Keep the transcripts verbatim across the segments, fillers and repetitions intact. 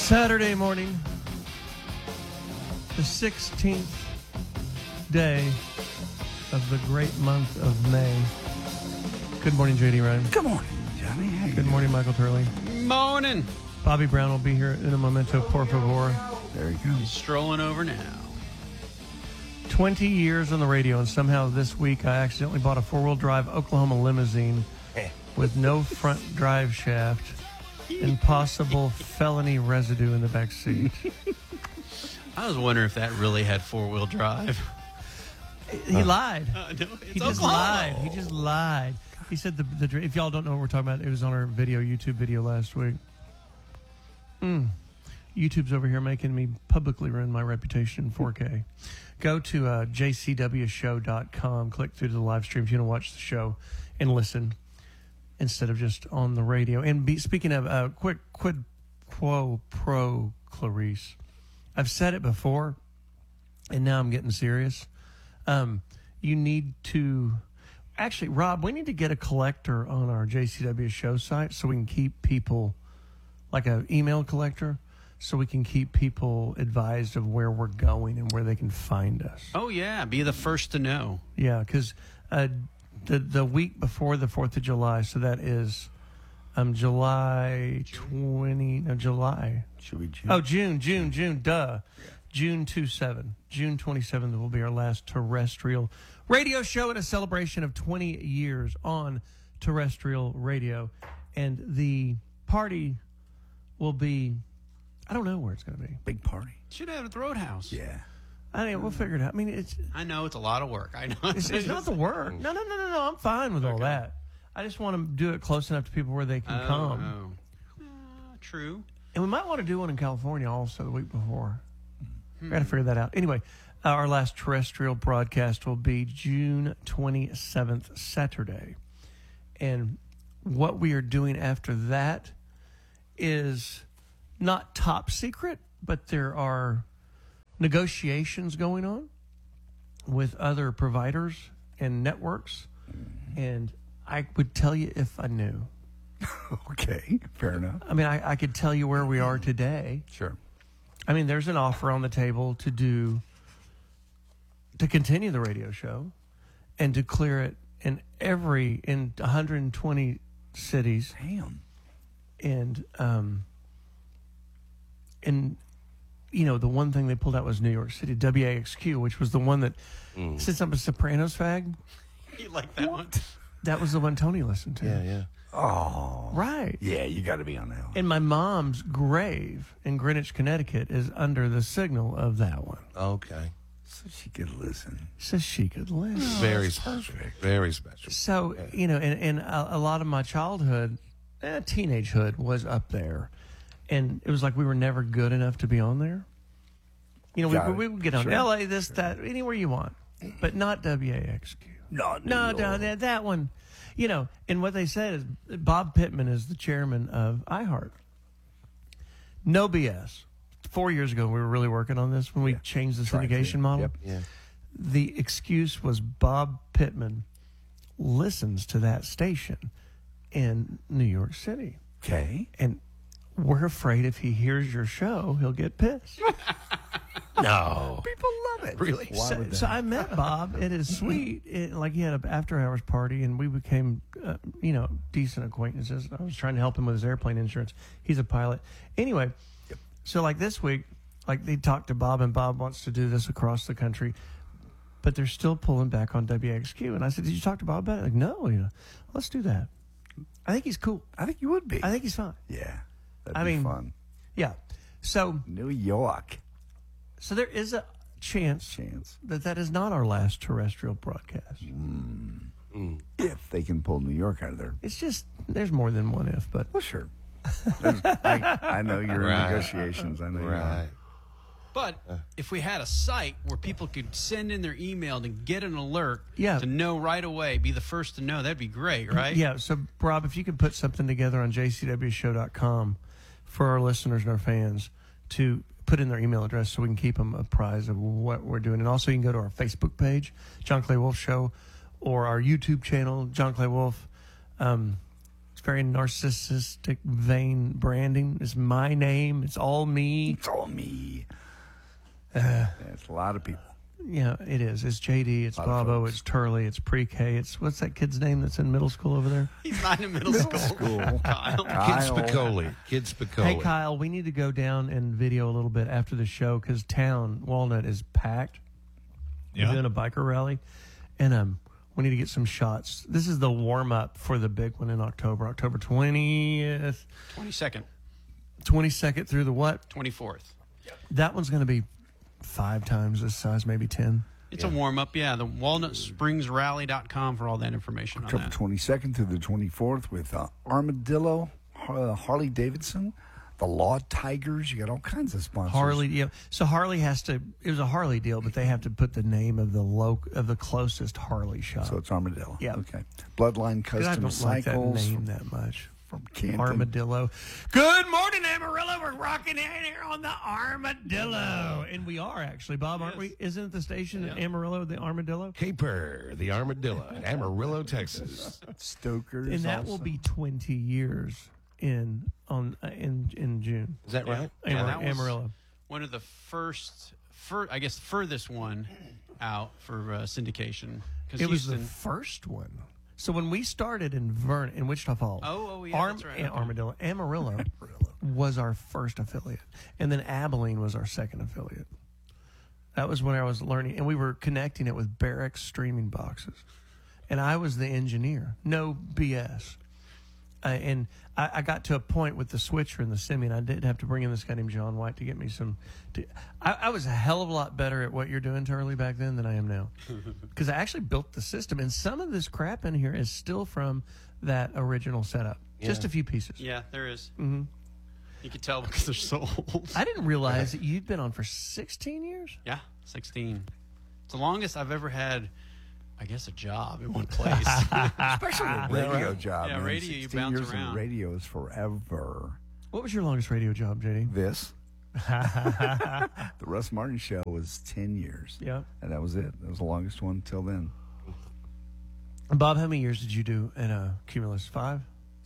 Saturday morning, the sixteenth day of the great month of May. Good morning, J D Ryan. Good morning, Johnny. How you Good morning, Michael Turley. Morning. Bobby Brown will be here in a momento, por favor. There he comes. Strolling over now. twenty years on the radio, and somehow this week I accidentally bought a four-wheel drive Oklahoma limousine with no front drive shaft and possible felony residue in the back seat. I was wondering if that really had four-wheel drive. He lied. Uh, no, it's He just Oklahoma. lied. He just lied. He said the, the if y'all don't know what we're talking about, it was on our video, YouTube video last week. Mm. YouTube's over here making me publicly ruin my reputation in four K. Go to uh, j c w show dot com, click through to the live stream if you want to watch the show and listen instead of just on the radio. And be, speaking of uh, quick quid quo pro Clarice, I've said it before, and now I'm getting serious. Um, you need to actually, Rob, we need to get a collector on our J C W show site so we can keep people, like an email collector, so we can keep people advised of where we're going and where they can find us. Oh, yeah. Be the first to know. Yeah, because uh, the the week before the fourth of July, so that is um, July twentieth, no, July. Should we June? Oh, June, June, June, duh. June twenty-seventh. June twenty-seventh will be our last terrestrial radio show in a celebration of twenty years on terrestrial radio. And the party will be, I don't know where it's going to be. Big party. Should have it at the Roadhouse. Yeah. I mean, we'll figure it out. I mean, it's I know it's a lot of work. I know. it's, it's not the work. No, no, no, no, no. I'm fine with all Okay. that. I just want to do it close enough to people where they can Oh, come. oh. Uh, true. And we might want to do one in California also the week before. Hmm. Got to figure that out. Anyway, uh, our last terrestrial broadcast will be June twenty-seventh, Saturday. And what we are doing after that is not top secret, but there are negotiations going on with other providers and networks. And I would tell you if I knew. Okay. Fair enough. I mean, I, I could tell you where we are today. Sure. I mean, there's an offer on the table to do, to continue the radio show and to clear it in every, in one hundred twenty cities. Damn. And, um, and, you know, the one thing they pulled out was New York City, W A X Q, which was the one that, Mm. since I'm a Sopranos fag, You like that one? that was the one Tony listened to. Yeah, yeah. Oh. Right. Yeah, you got to be on that one. And my mom's grave in Greenwich, Connecticut is under the signal of that one. Okay. So she could listen. So she could listen. Very special. Very special. So, you know, and, and a, a lot of my childhood, eh, teenagehood was up there. And it was like we were never good enough to be on there. You know, Got we, it. we would get on Sure. L A, this, that, anywhere you want. But not W A X Q. No, No, no, that, that one. You know, and what they said is Bob Pittman is the chairman of iHeart. No B S. Four years ago, we were really working on this when we Yeah. changed the Trying to. syndication model. Yep. Yeah. The excuse was Bob Pittman listens to that station in New York City. Okay. And we're afraid if he hears your show, he'll get pissed. No. People love it. Really? Why So, would so they? I met Bob. It is sweet. It, like he had an after hours party, and we became, uh, you know, decent acquaintances. I was trying to help him with his airplane insurance. He's a pilot. Anyway, so like this week, like they talked to Bob, and Bob wants to do this across the country, but they're still pulling back on W X Q. And I said, "Did you talk to Bob about it?" Like, no. You know, let's do that. I think he's cool. I think you would be. I think he's fine. Yeah. That'd I be mean- fun. Yeah. So, New York. so there is a chance Chance. that that is not our last terrestrial broadcast. If they can pull New York out of there. It's just there's more than one if, but Well, sure. There's- I, I know you're Right. in negotiations. I know you're Right. But if we had a site where people could send in their email to get an alert Yeah. to know right away, be the first to know, that'd be great, right? yeah. So Rob, if you could put something together on j c w show dot com for our listeners and our fans to put in their email address so we can keep them apprised of what we're doing, and also you can go to our Facebook page, John Clay Wolf Show, or our YouTube channel, John Clay Wolf. Um, It's very narcissistic, vain branding. It's my name. It's all me. It's all me. Uh, Yeah, it's a lot of people. Yeah, it is. It's J D. It's A lot of Bobo. folks. It's Turley. It's pre-K. It's what's that kid's name that's in middle school over there? He's not in middle school. School. Kyle. Kid Kyle. Spicoli. Kid Spicoli. Hey, Kyle, we need to go down and video a little bit after the show because town, Walnut, is packed. Yeah. We're doing a biker rally, and um, we need to get some shots. This is the warm-up for the big one in October, October twentieth, twenty-second, twenty-second through the what? twenty-fourth. That one's going to be five times this size, maybe ten. It's a warm up, yeah. The walnut springs rally dot com for all that information on October that. twenty-second through the twenty-fourth with uh, Armadillo, uh, Harley Davidson, the Law Tigers. You got all kinds of sponsors. Harley, yeah. So Harley has to. It was a Harley deal, but they have to put the name of the lo- of the closest Harley shop. So it's Armadillo. Yeah. Okay. Bloodline 'Cause I Custom don't like that Cycles name from, that much. from Canton. Armadillo. Good morning, Amarillo. We're rocking in here on the Armadillo, and we are actually, Bob, aren't we? Isn't it the station in Amarillo, the Armadillo? Caper, the Armadillo, in Amarillo, Texas. Stokers. And that also. will be twenty years in on uh, in in June. Is that right? Yeah, Amar- that was Amarillo. one of the first, fir- I guess, furthest one out for uh, syndication. 'Cause It was Houston, the first one. So when we started in Vern in Wichita Falls, Oh, oh, yeah, Arm- that's right, eh, okay. Armadillo, Amarillo was our first affiliate, and then Abilene was our second affiliate. That was when I was learning, and we were connecting it with Barracks streaming boxes, and I was the engineer. No B S. Uh, and I, I got to a point with the switcher and the semi, and I did have to bring in this guy named John White to get me some. To, I, I was a hell of a lot better at what you're doing, Turley, back then than I am now, because I actually built the system, and some of this crap in here is still from that original setup. Just a few pieces. yeah, there is. Mm-hmm. You can tell because they're so old. I didn't realize that you'd been on for sixteen years. Yeah, sixteen. It's the longest I've ever had, I guess, a job in one place. Especially a radio job. Yeah, man. radio, you sixteen bounce years around. in radio is forever. What was your longest radio job, J D? This. The Russ Martin Show was ten years. Yeah. And that was it. That was the longest one till then. Bob, how many years did you do in uh, Cumulus? Five?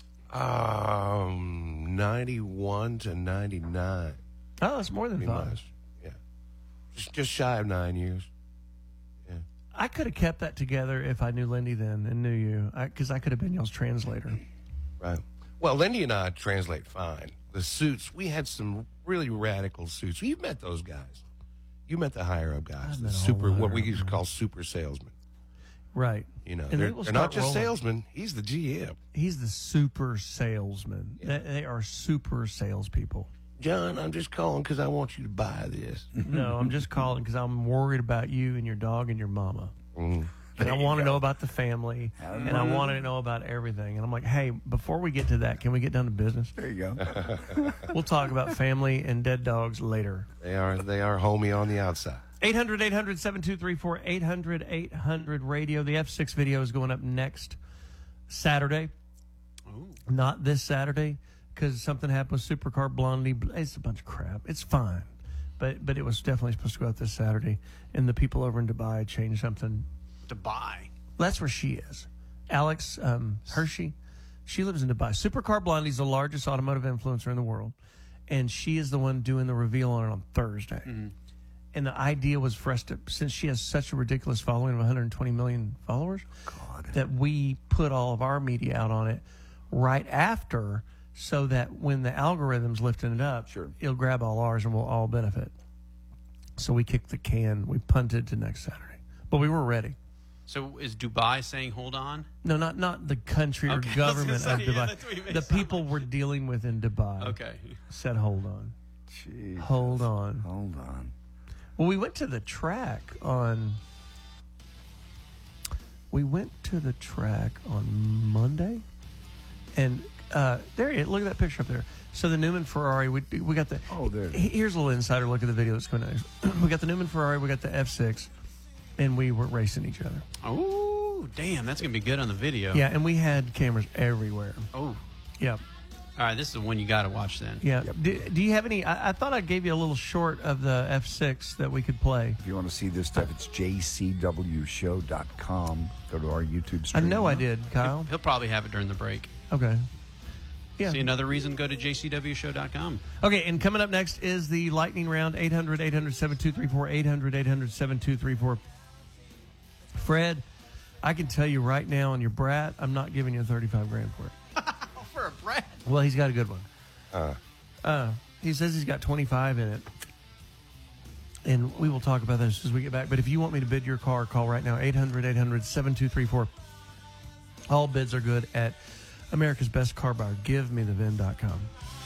Um, ninety-one to ninety-nine. Oh, that's more than Pretty five. much. Yeah. Just, just shy of nine years. Yeah. I could have kept that together if I knew Lindy then and knew you, because I, I could have been y'all's translator. Right. Well, Lindy and I translate fine. The suits, we had some really radical suits. You've met those guys. You met the higher up guys, the met all super, the what higher we up used to call super salesmen. Right. You know, And they they're, will they're not start just rolling. salesmen. He's the G M. He's the super salesman. They, they are super salespeople. John, I'm just calling because I want you to buy this. No, I'm just calling because I'm worried about you and your dog and your mama. Mm. And I want to know about the family, and I want to know about everything. And I'm like, hey, before we get to that, can we get down to business? There you go. We'll talk about family and dead dogs later. They are they are homie on the outside. eight hundred, eight hundred, seven two three four, eight hundred, eight hundred radio. The F six video is going up next Saturday. Not this Saturday, because something happened with Supercar Blondie. It's a bunch of crap. It's fine. But but it was definitely supposed to go out this Saturday. And the people over in Dubai changed something. Dubai. That's where she is. Alex um, Hershey. She lives in Dubai. Supercar Blondie is the largest automotive influencer in the world. And she is the one doing the reveal on it on Thursday. Mm-hmm. And the idea was for us to, since she has such a ridiculous following of one hundred twenty million followers, God. that we put all of our media out on it right after, so that when the algorithm's lifting it up, Sure. it'll grab all ours and we'll all benefit. So we kicked the can. We punted to next Saturday. But we were ready. So is Dubai saying hold on? No, not not the country or Okay, I was government gonna of say, yeah, Dubai. that's what you made The it sound people we're dealing with in Dubai Okay. said, hold on. Jeez. Hold on. Hold on. Well, we went to the track on. We went to the track on Monday, and uh, there. you- Look at that picture up there. So the Newman Ferrari. We we got the. Oh, there. he- Here's a little insider look at the video that's going on. We got the Newman Ferrari. We got the F six, and we were racing each other. Oh, damn. That's going to be good on the video. Yeah, and we had cameras everywhere. Oh. Yeah, All right. This is the one you got to watch then. yeah. Do, do you have any? I, I thought I gave you a little short of the F six that we could play. If you want to see this stuff, it's j c w show dot com. Go to our YouTube I stream. know I did, Kyle. He'll probably have it during the break. Okay. Yeah. See another reason, go to j c w show dot com. Okay, and coming up next is the lightning round, eight hundred, eight hundred, seven two three four, eight hundred, eight hundred, seven two three four. Fred, I can tell you right now on your brat, I'm not giving you thirty-five grand for it. For a brat. Well, he's got a good one. Uh, Uh, he says he's got twenty-five in it. And we will talk about this as we get back. But if you want me to bid your car, call right now, eight hundred, eight hundred, seven two three four. All bids are good at America's Best Car Buyer. Give me the V I N dot com.